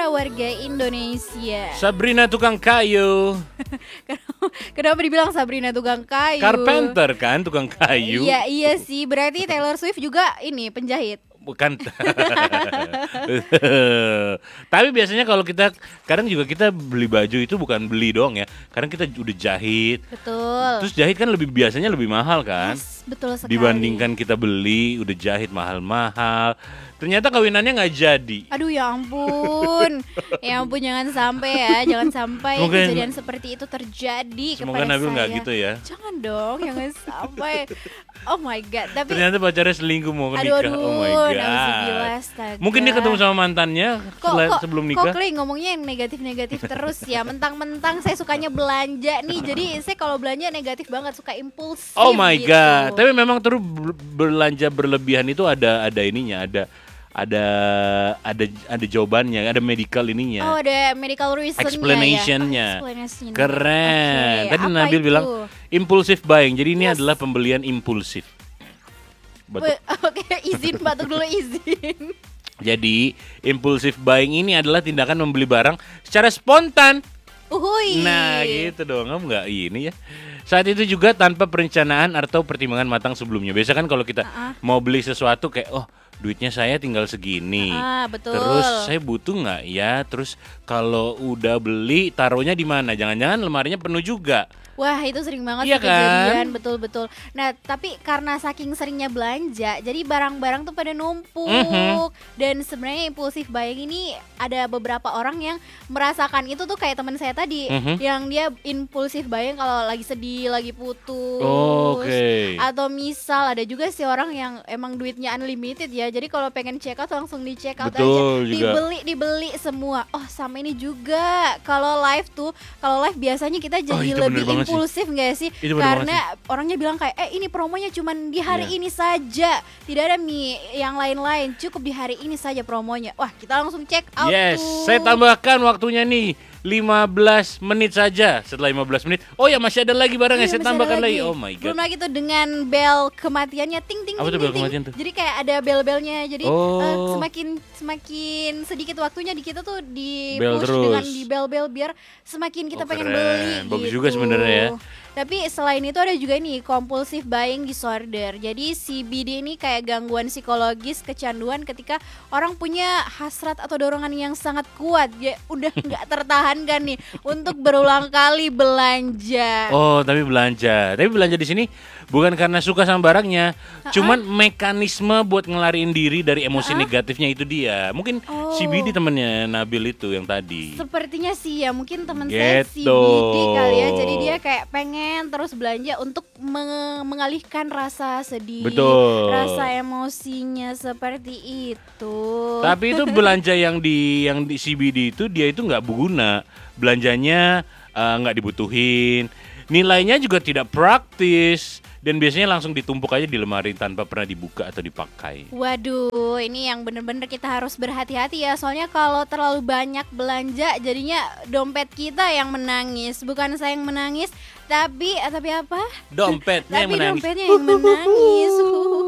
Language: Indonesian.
para warga Indonesia. Sabrina tukang kayu. Kenapa dibilang Sabrina tukang kayu? Carpenter kan, tukang kayu. Iya sih, berarti Taylor Swift juga ini penjahit. Bukan. Tapi biasanya kalau kita kadang juga kita beli baju itu bukan beli doang ya. Kadang kita udah jahit. Betul. Terus jahit kan biasanya lebih mahal kan? Yes, betul sekali. Dibandingkan kita beli udah jahit mahal-mahal. Ternyata kawinannya nggak jadi. Aduh ya ampun. Ya ampun, jangan sampai ya. Jangan sampai kejadian seperti itu terjadi semoga kepada Nabil saya. Nggak gitu ya. Jangan dong, jangan sampai. Oh my god. Tapi ternyata pacarnya selingkuh mau nikah. aduh, Oh my god. Mungkin dia ketemu sama mantannya sebelum nikah. Kok Kling ngomongnya yang negatif-negatif terus ya. Mentang-mentang saya sukanya belanja nih. Jadi saya kalau belanja negatif banget, suka impulsif. Oh my gitu. god. Tapi memang terus belanja berlebihan itu ada ininya, ada jawabannya, ada medical ininya. Oh, ada medical reasonnya. Explanationnya. Ya. Explanation. Keren. Okay, Tadi apa Nabil itu? bilang impulsive buying. Jadi ini adalah pembelian impulsif. Oke, izin batuk dulu, izin. Jadi impulsive buying ini adalah tindakan membeli barang secara spontan. Uhuy. Nah gitu dong, kamu nggak ini ya. Saat itu juga tanpa perencanaan atau pertimbangan matang sebelumnya. Biasa kan kalau kita mau beli sesuatu kayak duitnya saya tinggal segini. Betul. Terus saya butuh nggak ya? Terus kalau udah beli taruhnya di mana? Jangan-jangan lemarinya penuh juga. Wah, itu sering banget Iya kejadian, betul-betul. Nah, tapi karena saking seringnya belanja, jadi barang-barang tuh pada numpuk. Dan sebenarnya impulsif buying ini ada beberapa orang yang merasakan itu tuh kayak teman saya tadi, yang dia impulsif buying kalau lagi sedih, lagi putus. Oke. Atau misal ada juga sih orang yang emang duitnya unlimited ya. Jadi kalau pengen check out langsung di check out Betul aja. juga. Dibeli semua. Oh, sama ini juga. Kalau live biasanya kita jadi itu lebih bener banget impulsif nggak sih? Itu bener Karena orangnya bilang kayak ini promonya cuman di hari ini saja, tidak ada yang lain-lain, cukup di hari ini saja promonya. Wah, kita langsung check out. Yes, tuh. saya tambahkan waktunya nih 15 menit saja. Setelah 15 menit, oh ya masih ada lagi barangnya, saya Masih tambahkan ada lagi. Oh my god. Belum lagi tuh dengan bel kematiannya ting ting Apa ting tuh bel ting, kematian tuh? Jadi kayak ada bel-belnya. Jadi Oh. semakin sedikit waktunya di kita tuh di Bel push terus. dengan di bel-bel biar semakin kita pengen keren. beli. Bagus gitu. juga sebenarnya ya. Tapi selain itu ada juga nih compulsive buying disorder. Jadi CBD ini kayak gangguan psikologis kecanduan ketika orang punya hasrat atau dorongan yang sangat kuat. Ya udah nggak tertahankan nih untuk berulang kali belanja. Oh, tapi belanja di sini bukan karena suka sama barangnya, cuman mekanisme buat ngelariin diri dari emosi negatifnya itu dia. Mungkin CBD temennya Nabil itu yang tadi. Sepertinya sih ya, mungkin teman Gitu. saya CBD kali ya. Jadi dia kayak pengen terus belanja untuk mengalihkan rasa sedih, Betul. rasa emosinya seperti itu. Tapi itu belanja yang di CBD itu dia itu nggak berguna, belanjanya nggak dibutuhin, nilainya juga tidak praktis dan biasanya langsung ditumpuk aja di lemari tanpa pernah dibuka atau dipakai. Waduh, ini yang bener-bener kita harus berhati-hati ya. Soalnya kalau terlalu banyak belanja, jadinya dompet kita yang menangis. Bukan saya yang menangis, tapi apa? Dompetnya yang Tapi menangis. dompetnya yang menangis.